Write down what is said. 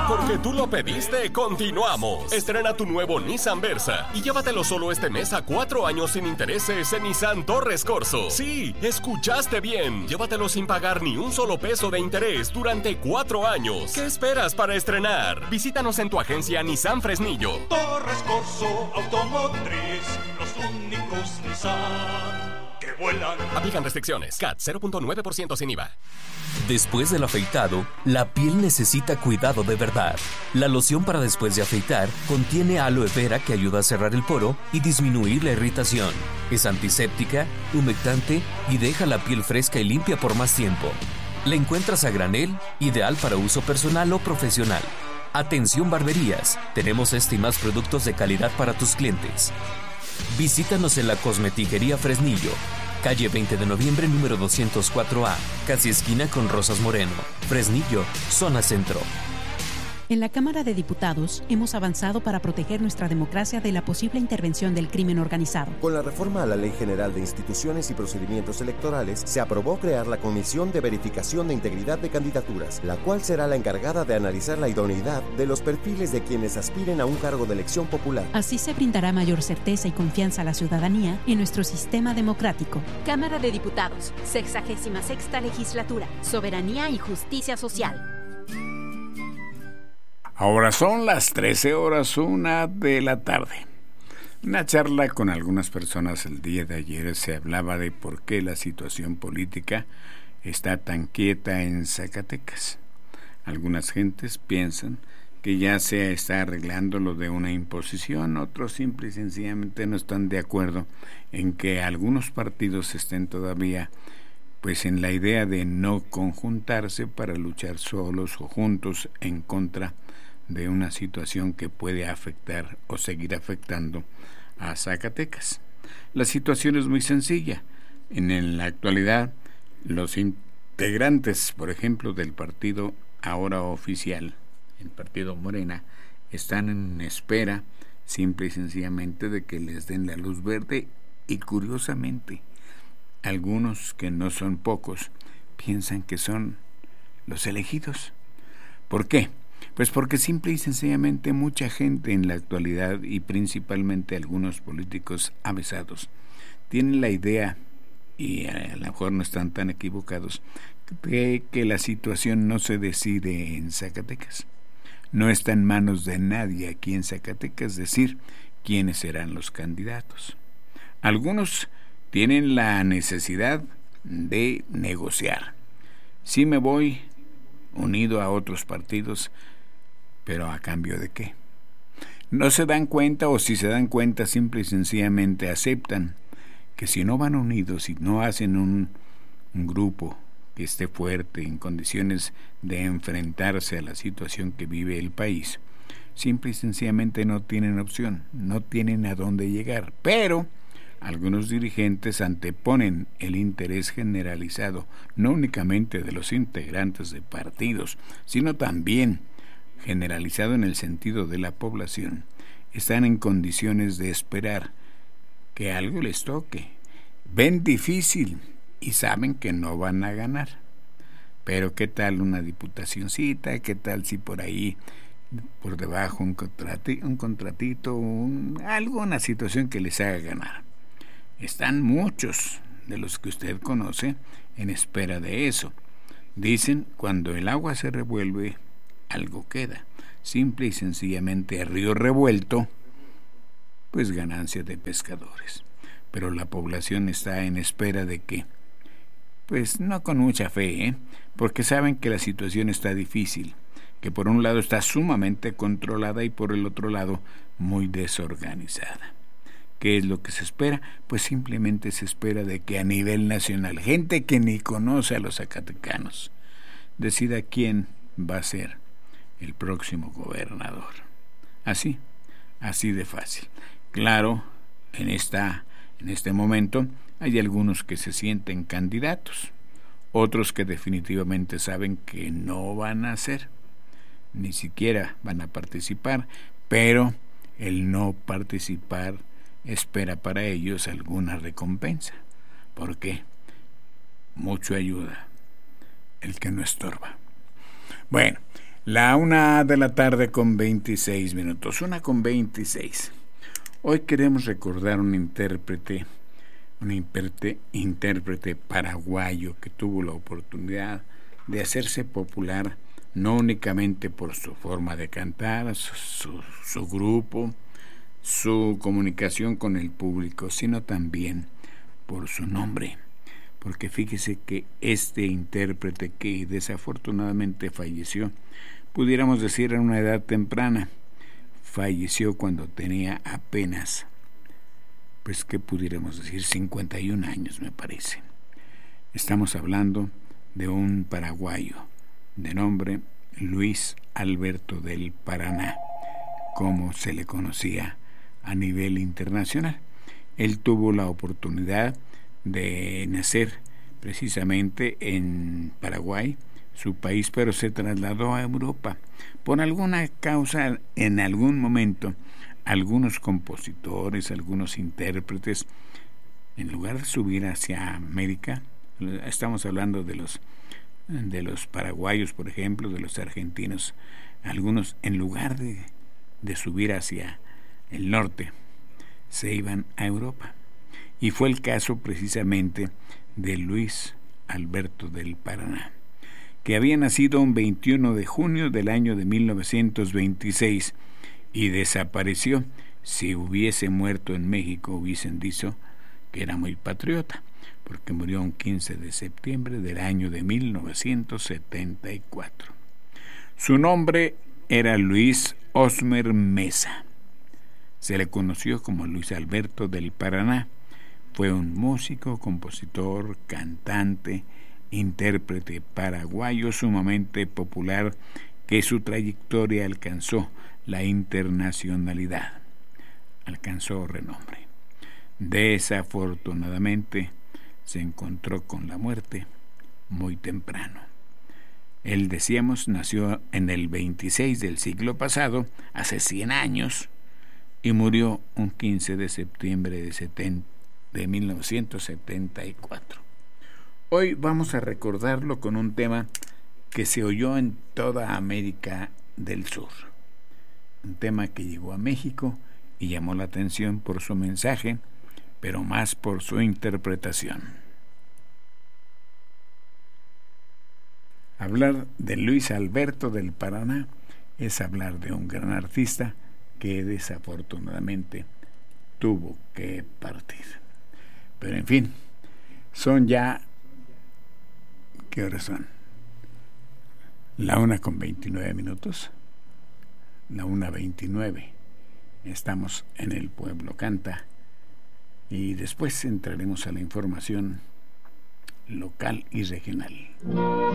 Porque tú lo pediste, continuamos. Estrena tu nuevo Nissan Versa y llévatelo solo este mes a 4 años sin intereses en Nissan Torres Corzo. Sí, escuchaste bien. Llévatelo sin pagar ni un solo peso de interés durante 4 años. ¿Qué esperas para estrenar? Visítanos en tu agencia Nissan Fresnillo. Torres Corzo Automotriz, los únicos Nissan que vuelan. Aplican restricciones. CAT 0.9% sin IVA. Después del afeitado, la piel necesita cuidado de verdad. La loción para después de afeitar contiene aloe vera que ayuda a cerrar el poro y disminuir la irritación. Es antiséptica, humectante y deja la piel fresca y limpia por más tiempo. La encuentras a granel, ideal para uso personal o profesional. Atención barberías, tenemos este y más productos de calidad para tus clientes. Visítanos en la Cosmetiquería Fresnillo, calle 20 de noviembre número 204A, casi esquina con Rosas Moreno, Fresnillo, zona centro. En la Cámara de Diputados hemos avanzado para proteger nuestra democracia de la posible intervención del crimen organizado. Con la reforma a la Ley General de Instituciones y Procedimientos Electorales, se aprobó crear la Comisión de Verificación de Integridad de Candidaturas, la cual será la encargada de analizar la idoneidad de los perfiles de quienes aspiren a un cargo de elección popular. Así se brindará mayor certeza y confianza a la ciudadanía en nuestro sistema democrático. Cámara de Diputados, 66ª Legislatura, Soberanía y Justicia Social. Ahora son las 13:01 de la tarde. Una charla con algunas personas el día de ayer se hablaba de por qué la situación política está tan quieta en Zacatecas. Algunas gentes piensan que ya se está arreglando lo de una imposición, otros simple y sencillamente no están de acuerdo en que algunos partidos estén todavía pues en la idea de no conjuntarse para luchar solos o juntos en contra de una situación que puede afectar o seguir afectando a Zacatecas. La situación es muy sencilla. En la actualidad, los integrantes, por ejemplo, del partido ahora oficial, el partido Morena, están en espera simple y sencillamente de que les den la luz verde y curiosamente, algunos que no son pocos piensan que son los elegidos. ¿Por qué? Pues porque simple y sencillamente mucha gente en la actualidad y principalmente algunos políticos avesados tienen la idea, y a lo mejor no están tan equivocados, de que la situación no se decide en Zacatecas. No está en manos de nadie aquí en Zacatecas decir quiénes serán los candidatos. Algunos tienen la necesidad de negociar. Si me voy unido a otros partidos, pero ¿a cambio de qué? No se dan cuenta, o si se dan cuenta, simple y sencillamente aceptan que si no van unidos y no hacen un grupo que esté fuerte en condiciones de enfrentarse a la situación que vive el país, simple y sencillamente no tienen opción, no tienen a dónde llegar. Pero algunos dirigentes anteponen el interés generalizado, no únicamente de los integrantes de partidos, sino también generalizado en el sentido de la población. Están en condiciones de esperar que algo les toque. Ven difícil y saben que no van a ganar. Pero ¿qué tal una diputacioncita? ¿Qué tal si por ahí, por debajo, un contratito, alguna situación que les haga ganar? Están muchos de los que usted conoce en espera de eso. Dicen, cuando el agua se revuelve, algo queda. Simple y sencillamente, río revuelto, pues ganancia de pescadores. Pero la población está en espera de que, pues no con mucha fe, porque saben que la situación está difícil, que por un lado está sumamente controlada y por el otro lado muy desorganizada. ¿Qué es lo que se espera? Pues simplemente se espera de que a nivel nacional, gente que ni conoce a los zacatecanos, decida quién va a ser el próximo gobernador. Así de fácil. Claro, en este momento hay algunos que se sienten candidatos, otros que definitivamente saben que no van a ser, ni siquiera van a participar, pero el no participar espera para ellos alguna recompensa. ¿Por qué? Mucho ayuda el que no estorba. Bueno, 1:00 con 26 minutos. 1:26. Hoy queremos recordar un intérprete paraguayo que tuvo la oportunidad de hacerse popular no únicamente por su forma de cantar, su grupo, su comunicación con el público, sino también por su nombre. Porque fíjese que este intérprete, que desafortunadamente falleció, pudiéramos decir a una edad temprana, falleció cuando tenía apenas, pues qué pudiéramos decir, 51 años me parece. Estamos hablando de un paraguayo de nombre Luis Alberto del Paraná, como se le conocía a nivel internacional. Él tuvo la oportunidad de nacer precisamente en Paraguay, su país, pero se trasladó a Europa. Por alguna causa, en algún momento, algunos compositores, algunos intérpretes, en lugar de subir hacia América, estamos hablando de los paraguayos, por ejemplo, de los argentinos, algunos, en lugar de subir hacia el norte, se iban a Europa. Y fue el caso precisamente de Luis Alberto del Paraná, que había nacido un 21 de junio del año de 1926 y desapareció. Si hubiese muerto en México, hubiesen dicho que era muy patriota, porque murió un 15 de septiembre del año de 1974. Su nombre era Luis Osmer Mesa. Se le conoció como Luis Alberto del Paraná. Fue un músico, compositor, cantante, intérprete paraguayo sumamente popular, que su trayectoria alcanzó la internacionalidad, alcanzó renombre. Desafortunadamente se encontró con la muerte muy temprano. Él, decíamos, nació en el 26 del siglo pasado, hace 100 años, y murió un 15 de septiembre de 1974. Hoy vamos a recordarlo con un tema que se oyó en toda América del Sur. Un tema que llegó a México y llamó la atención por su mensaje, pero más por su interpretación. Hablar de Luis Alberto del Paraná es hablar de un gran artista que desafortunadamente tuvo que partir. Pero en fin, son ya... ¿Qué horas son? 1:29 minutos. 1:29. Estamos en El Pueblo Canta. Y después entraremos a la información local y regional.